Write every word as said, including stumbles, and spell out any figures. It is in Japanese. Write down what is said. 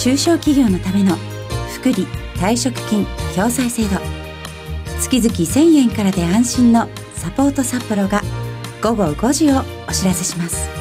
中小企業のための福利退職金共済制度、月々せんえんからで安心のサポート札幌が午後ごじをお知らせします。